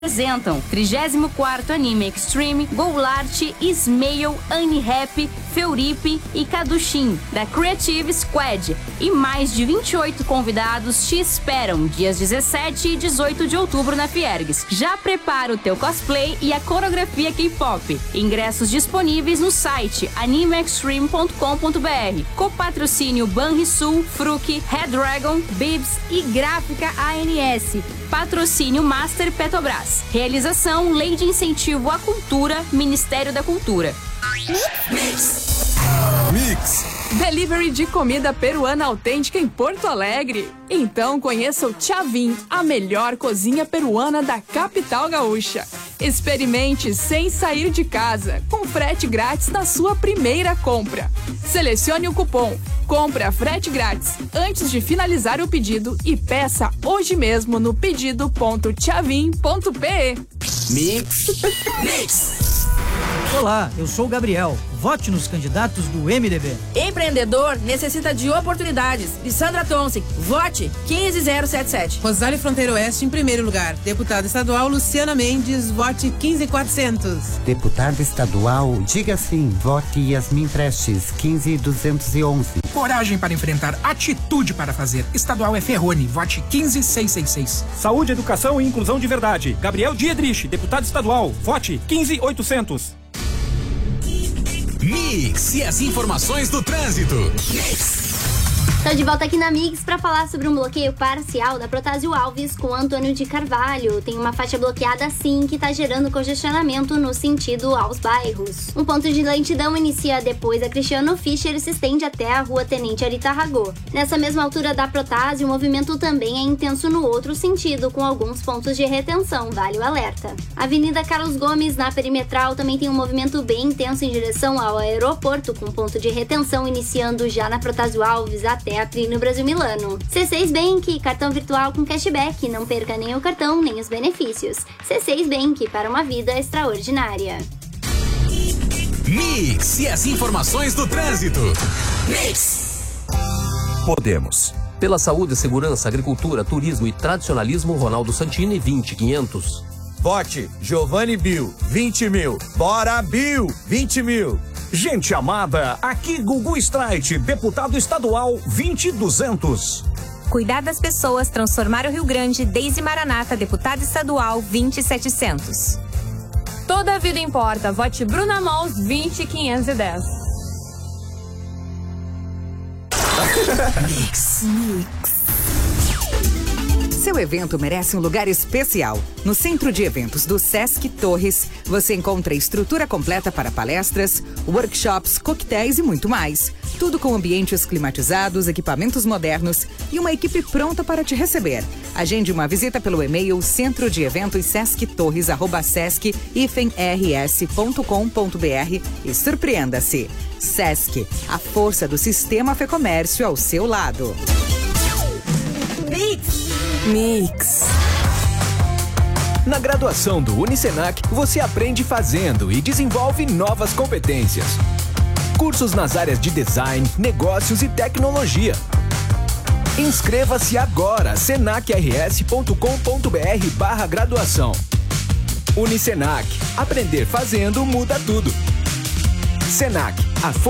Apresentam 34º Anime Extreme, Goulart, Ismail, Annie-Rap, Feuripe e Kadushin, da Creative Squad. E mais de 28 convidados te esperam dias 17 e 18 de outubro na Fiergues. Já prepara o teu cosplay e a coreografia K-pop. Ingressos disponíveis no site animeextreme.com.br. Copatrocínio Banrisul, Fruc, Red Dragon, Bibs e Gráfica ANS. Patrocínio Master Petrobras. Realização Lei de Incentivo à Cultura, Ministério da Cultura. Mix. Delivery de comida peruana autêntica em Porto Alegre. Então conheça o Chavin, a melhor cozinha peruana da capital gaúcha. Experimente sem sair de casa, com frete grátis na sua primeira compra. Selecione o cupom Compra Frete Grátis antes de finalizar o pedido e peça hoje mesmo no pedido.chavin.pe. Mix. Mix. Olá, eu sou o Gabriel. Vote nos candidatos do MDB. Empreendedor necessita de oportunidades. Lissandra Tonsi, vote 15077. Rosário Fronteiro Oeste em primeiro lugar. Deputada estadual Luciana Mendes, vote 15400. Deputada estadual, diga sim, vote Yasmin Prestes, 15211. Coragem para enfrentar, atitude para fazer. Estadual é Ferrone, vote 15666. Saúde, educação e inclusão de verdade. Gabriel Diedrich, deputado estadual, vote 15800. Mix e as informações do trânsito. Mix. Estou de volta aqui na Mix para falar sobre um bloqueio parcial da Protásio Alves com Antônio de Carvalho. Tem uma faixa bloqueada sim que está gerando congestionamento no sentido aos bairros. Um ponto de lentidão inicia depois da Cristiano Fischer e se estende até a rua Tenente Arita Ragô. Nessa mesma altura da Protásio, o movimento também é intenso no outro sentido, com alguns pontos de retenção, vale o alerta. Avenida Carlos Gomes, na Perimetral, também tem um movimento bem intenso em direção ao aeroporto, com ponto de retenção iniciando já na Protásio Alves até a Plínio Brasil Milano. C6 Bank, cartão virtual com cashback, não perca nem o cartão nem os benefícios. C6 Bank, para uma vida extraordinária. Mix e as informações do trânsito. Mix. Podemos. Pela saúde, segurança, agricultura, turismo e tradicionalismo, Ronaldo Santini, 20500. Vote Giovanni Bill, 20 mil. Bora Bill, 20 mil. Gente amada, aqui Gugu Streit, deputado estadual 20200. Cuidar das pessoas, transformar o Rio Grande, Deise Maranata, deputada estadual 20700. Toda a vida importa, vote Bruna Mons 20510. Mix. Seu evento merece um lugar especial. No Centro de Eventos do Sesc Torres, você encontra estrutura completa para palestras, workshops, coquetéis e muito mais. Tudo com ambientes climatizados, equipamentos modernos e uma equipe pronta para te receber. Agende uma visita pelo e-mail centrodeeventos@sesc-rs.com.br e surpreenda-se. Sesc, a força do sistema Fecomércio ao seu lado. Mix. Na graduação do Unicenac, você aprende fazendo e desenvolve novas competências. Cursos nas áreas de design, negócios e tecnologia. Inscreva-se agora, senacrs.com.br/graduação. Unicenac, aprender fazendo muda tudo. Senac, a